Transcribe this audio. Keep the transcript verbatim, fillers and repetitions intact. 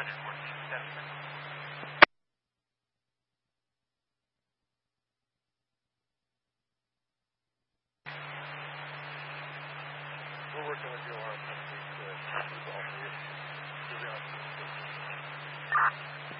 hundred fourteen thousand. We're working with your alarm company to resolve the issue. We're going to